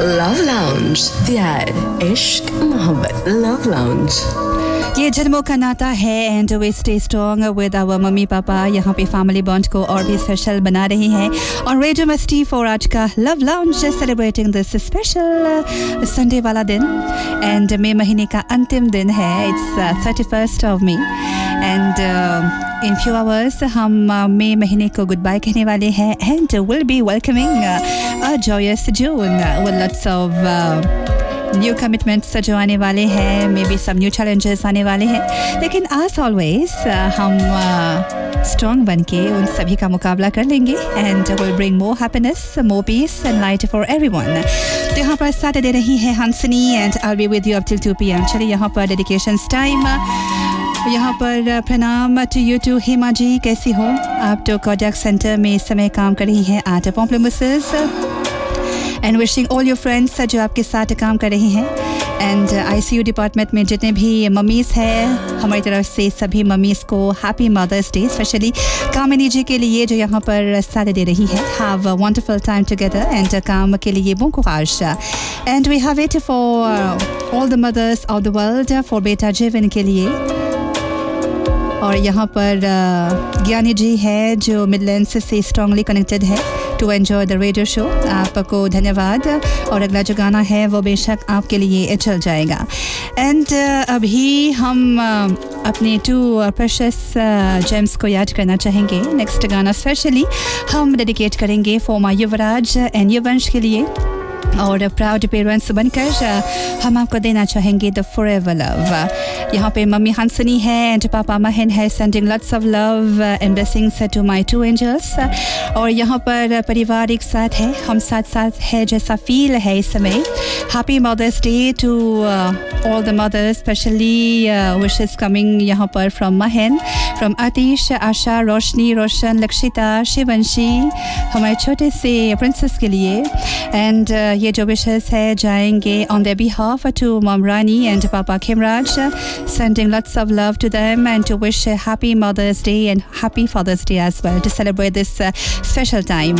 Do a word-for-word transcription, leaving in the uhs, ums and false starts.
Love Lounge. प्यार, इश्क, मोहब्बत. Love Lounge. ये जन्मों का नाता है and way stay strong with our mummy papa. यहाँ पे फैमिली बॉन्ड को और भी स्पेशल बना रही हैं. और रेडियो मस्ती फॉर आज का love lounge celebrating this special Sunday वाला दिन एंड मई महीने का अंतिम दिन है. It's thirty first of May and in few hours हम मई महीने को गुड बाय कहने वाले हैं and will be welcoming a Joyce June with lots of new commitments जो आने वाले हैं. May be some new challenges आने वाले हैं, लेकिन एज ऑलवेज हम स्ट्रॉन्ग बन के उन सभी का मुकाबला कर लेंगे and will bring more happiness, more piece and light for everyone. तो यहाँ पर साथ दे रही है हंसनी and I will be with you up till two P M. चलिए यहाँ पर डेडिकेशंस टाइम. यहाँ पर प्रणाम to you to Hema ji, कैसी हो आप? तो कोडैक सेंटर में इस समय काम कर रही हैं eight पॉम्प्लेमुसेस and wishing all your friends जो आपके साथ काम कर रही हैं. एंड आईसीयू डिपार्टमेंट में जितने भी मम्मीज़ हैं, हमारी तरफ से सभी मम्मीज़ को हैप्पी मदर्स डे. स्पेशली कामिनी जी के लिए जो यहाँ पर साथ दे रही है. Have a wonderful time together and काम के लिए bon courage. And we have it for all the mother's of the world, for बेटा जीवन के लिए. और यहाँ पर ज्ञानी जी है जो मिडलैंड्स से स्ट्रांगली कनेक्टेड है to enjoy the radio show. आपको धन्यवाद. और अगला जो गाना है वो बेशक आपके लिए चल जाएगा. एंड अभी हम अपने टू प्रेशियस जेम्स को याद करना चाहेंगे. नेक्स्ट गाना स्पेशली हम डेडिकेट करेंगे फॉर माय युवराज एंड युवंश के लिए. और प्राउड पेरेंट्स बनकर हम आपको देना चाहेंगे द फॉरएवर लव. यहाँ पे मम्मी हंसनी है एंड पापा महन है. Sending lots of love and blessings to my to angels. और यहाँ पर परिवार एक साथ है, हम साथ साथ है जैसा फील है इस समय. Happy mother's day to all the mother's. Specially wishes coming यहाँ पर फ्रॉम महन, फ्रॉम आतिश, आशा, रोशनी, रोशन, लक्षिता, शिवंशी, हमारे छोटे से प्रिंसेस के लिए. एंड ये जो विशेस है जाएंगे on their behalf to mom Rani and पापा Khemraj. Sending lots of love to them and to wish happy mother's day and happy father's day as well to celebrate this special time.